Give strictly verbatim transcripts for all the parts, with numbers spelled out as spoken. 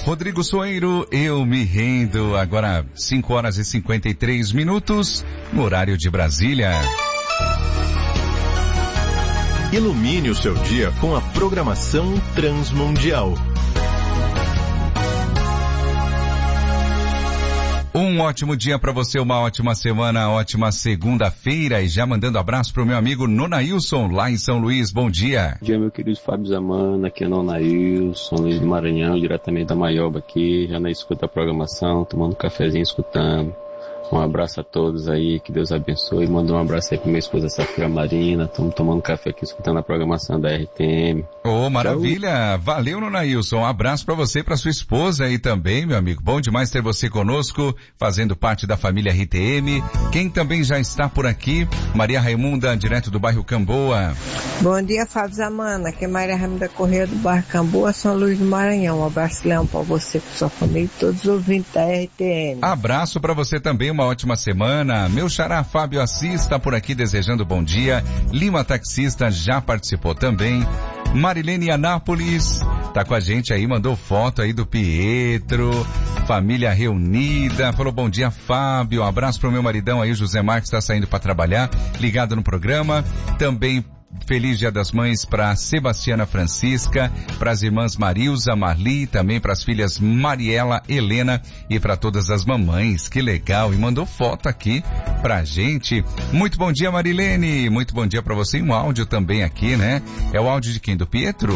Rodrigo Soeiro, eu me rendo. Agora cinco horas e cinquenta e três minutos, no horário de Brasília. Ilumine o seu dia com a programação Transmundial. Um ótimo dia para você, uma ótima semana, ótima segunda-feira, e já mandando abraço pro meu amigo Nonailson, lá em São Luís. Bom dia. Bom dia, meu querido Fábio Zamana, aqui é Nonailson, Luís do Maranhão, diretamente da Maioba aqui, já na escuta da programação, tomando um cafezinho, escutando. Um abraço a todos aí, que Deus abençoe. Manda um abraço aí pra minha esposa Safira Marina. Estamos tomando café aqui, escutando a programação da R T M. Ô, oh, maravilha. Tchau. Valeu, Nonailson. Um abraço pra você e pra sua esposa aí também, meu amigo. Bom demais ter você conosco, fazendo parte da família R T M. Quem também já está por aqui, Maria Raimunda, direto do bairro Camboa. Bom dia, Fábio Zamana. Aqui é Maria Raimunda Correia do bairro Camboa, São Luís do Maranhão. Um abraço, Leão, pra você, pra sua família e todos os ouvintes da R T M. Abraço pra você também, uma ótima semana. Meu xará Fábio Assis está por aqui desejando bom dia. Lima Taxista já participou também. Marilene Anápolis tá com a gente aí, mandou foto aí do Pietro, família reunida, falou bom dia, Fábio. Um abraço pro meu maridão aí, o José Marques, tá saindo para trabalhar, ligado no programa. Também Feliz Dia das Mães para Sebastiana Francisca, para as irmãs Marilza, Marli, também para as filhas Mariela, Helena e para todas as mamães. Que legal! E mandou foto aqui pra gente. Muito bom dia, Marilene. Muito bom dia para você. E um áudio também aqui, né? É o áudio de quem? Do Pietro?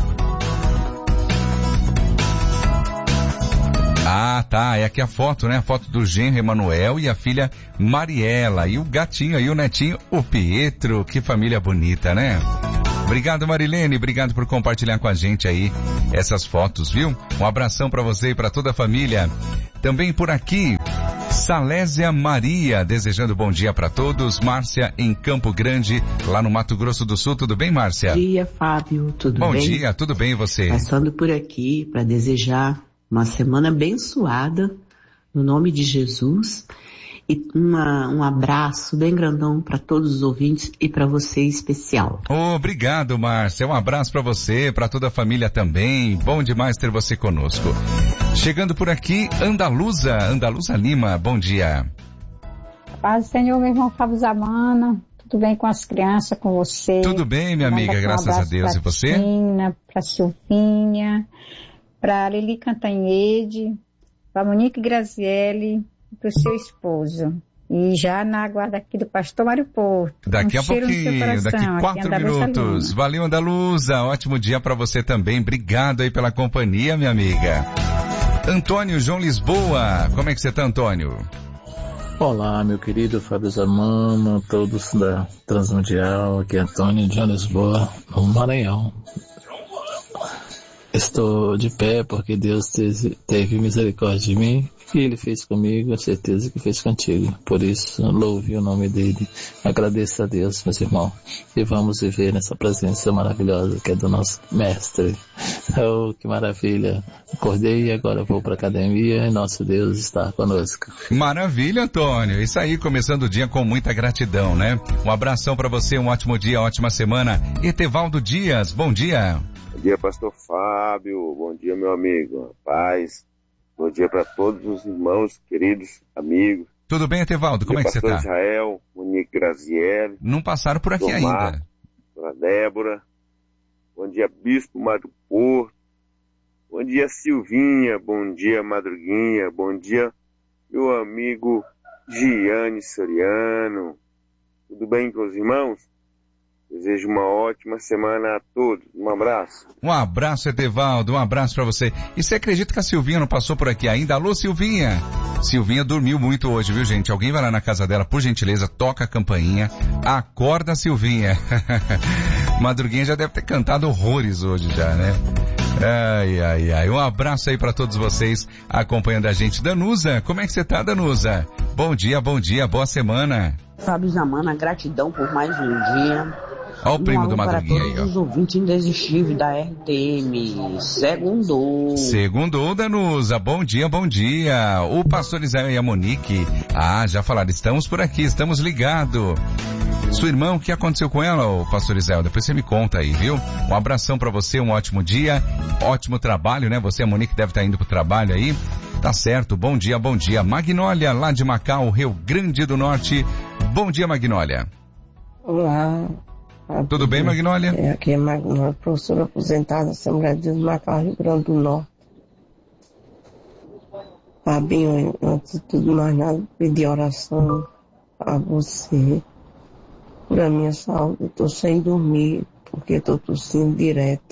Ah, tá, é aqui a foto, né? A foto do genro Emanuel e a filha Mariela. E o gatinho aí, o netinho, o Pietro. Que família bonita, né? Obrigado, Marilene. Obrigado por compartilhar com a gente aí essas fotos, viu? Um abração pra você e pra toda a família. Também por aqui, Salésia Maria, desejando bom dia pra todos. Márcia em Campo Grande, lá no Mato Grosso do Sul. Tudo bem, Márcia? Bom dia, Fábio. Tudo bom bem? Bom dia, tudo bem e você? Passando por aqui para desejar uma semana abençoada, no nome de Jesus, e uma, um abraço bem grandão para todos os ouvintes e para você em especial. Oh, obrigado, Márcia. Um abraço para você, para toda a família também. Bom demais ter você conosco. Chegando por aqui, Andaluza, Andaluza Lima, bom dia. Paz do Senhor, meu irmão Fábio Zamana. Tudo bem com as crianças, com você? Tudo bem, minha amiga, um graças a Deus. E você? Tina, para Silvinha, para Lili Cantanhede, para Monique Grazielli e para o seu esposo. E já na guarda aqui do pastor Mário Porto. Daqui um a pouquinho, coração, daqui quatro minutos. Valeu, Andaluza. Ótimo dia para você também. Obrigado aí pela companhia, minha amiga. Antônio João Lisboa. Como é que você tá, Antônio? Olá, meu querido Fábio Zamana, todos da Transmundial. Aqui é Antônio João Lisboa, no Maranhão. Estou de pé porque Deus teve, teve misericórdia de mim e Ele fez comigo, a certeza que fez contigo. Por isso, louve o nome dEle. Agradeço a Deus, meus irmãos. E vamos viver nessa presença maravilhosa que é do nosso Mestre. Oh, que maravilha. Acordei e agora vou para a academia e nosso Deus está conosco. Maravilha, Antônio. Isso aí, começando o dia com muita gratidão, né? Um abração para você, um ótimo dia, ótima semana. Etevaldo Dias, bom dia. Bom dia, pastor Fábio. Bom dia, meu amigo. Paz. Bom dia para todos os irmãos, queridos, amigos. Tudo bem, Etevaldo? Como é que você está? Pastor Israel, Monique Grazielli. Não passaram por aqui Tomar, ainda. Para Débora. Bom dia, Bispo Mário Porto. Bom dia, Silvinha. Bom dia, Madruguinha. Bom dia, meu amigo Giane Soriano. Tudo bem com os irmãos? Desejo uma ótima semana a todos. Um abraço. Um abraço, Etevaldo. Um abraço pra você. E você acredita que a Silvinha não passou por aqui ainda? Alô, Silvinha? Silvinha dormiu muito hoje, viu, gente? Alguém vai lá na casa dela, por gentileza, toca a campainha. Acorda, Silvinha. Madruguinha já deve ter cantado horrores hoje já, né? Ai, ai, ai. Um abraço aí pra todos vocês acompanhando a gente. Danusa, como é que você tá, Danusa? Bom dia, bom dia, boa semana. Fábio Zamana, gratidão por mais um dia. Olha o primo do Madruguinha aí, ó. Para todos os ouvintes indesistíveis da R T M. Segundou. Segundou, Danusa. Bom dia, bom dia. O pastor Israel e a Monique. Ah, já falaram, estamos por aqui, estamos ligados. Sua irmã, o que aconteceu com ela, ô pastor Israel? Depois você me conta aí, viu? Um abração pra você, um ótimo dia, ótimo trabalho, né? Você, a Monique, deve estar indo pro trabalho aí. Tá certo, bom dia, bom dia. Magnólia, lá de Macau, Rio Grande do Norte. Bom dia, Magnólia. Olá. Tudo bem, Magnólia? É, aqui é Magnólia, professora aposentada da Assembleia de Deus de Macau, Rio Grande do Norte. Fabinho, antes de tudo mais nada, pedir oração a você por a minha saúde. Eu tô sem dormir, porque eu tô tossindo direto.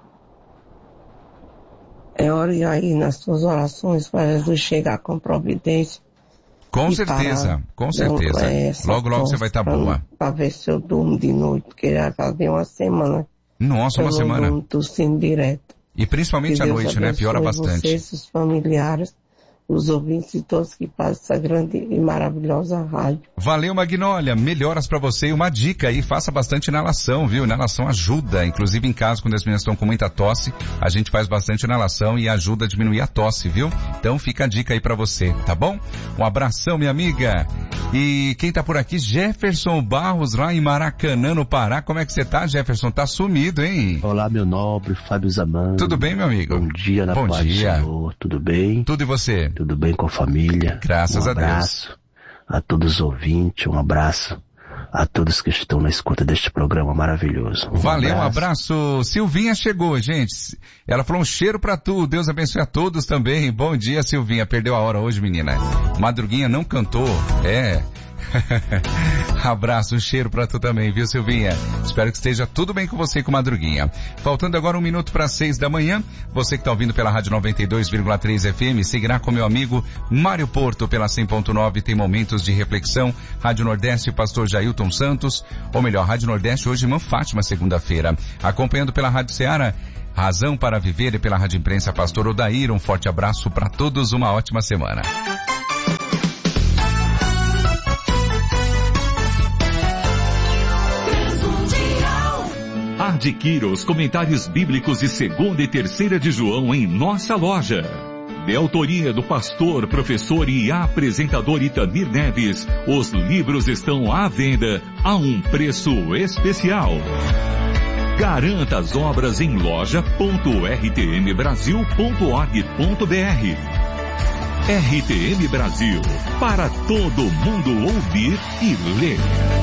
É hora de aí nas suas orações para Jesus chegar com providência. Com certeza, com certeza. Logo, logo você vai estar boa. Para ver se eu durmo de noite, porque já fazia uma semana. Nossa, uma semana. Eu não tossindo direto. E principalmente à noite, né? Piora bastante. Vocês, seus familiares, os ouvintes e todos que fazem essa grande e maravilhosa rádio. Valeu, Magnólia. Melhoras pra você. E uma dica aí, faça bastante inalação, viu? Inalação ajuda. Inclusive em casa, quando as meninas estão com muita tosse, a gente faz bastante inalação e ajuda a diminuir a tosse, viu? Então fica a dica aí pra você, tá bom? Um abração, minha amiga. E quem tá por aqui, Jefferson Barros, lá em Maracanã, no Pará. Como é que você tá, Jefferson? Tá sumido, hein? Olá, meu nobre Fábio Zamano. Tudo bem, meu amigo? Bom dia na Bom paz dia. do Senhor. Tudo bem? Tudo e você? Tudo bem com a família? Graças um a Deus. Um abraço a todos os ouvintes, um abraço a todos que estão na escuta deste programa maravilhoso. Um Valeu, abraço. um abraço. Silvinha chegou, gente. Ela falou um cheiro pra tu. Deus abençoe a todos também. Bom dia, Silvinha. Perdeu a hora hoje, menina. Madruguinha não cantou. É... Abraço, um cheiro pra tu também, viu, Silvinha? Espero que esteja tudo bem com você e com Madruguinha. Faltando agora um minuto para seis da manhã, você que tá ouvindo pela Rádio noventa e dois vírgula três F M, seguirá com meu amigo Mário Porto pela cem ponto nove, tem momentos de reflexão. Rádio Nordeste, pastor Jailton Santos, ou melhor, Rádio Nordeste, hoje irmã Fátima, segunda-feira. Acompanhando pela Rádio Ceará, Razão para Viver, e pela Rádio Imprensa, pastor Odair. Um forte abraço para todos, uma ótima semana. Adquira os comentários bíblicos de segunda e terceira de João em nossa loja. De autoria do pastor, professor e apresentador Itamir Neves, os livros estão à venda a um preço especial. Garanta as obras em loja ponto r t m brasil ponto org ponto b r. R T M Brasil, para todo mundo ouvir e ler.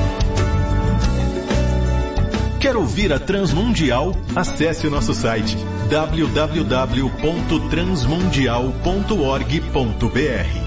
Quer ouvir a Transmundial? Acesse o nosso site w w w ponto transmundial ponto org ponto b r.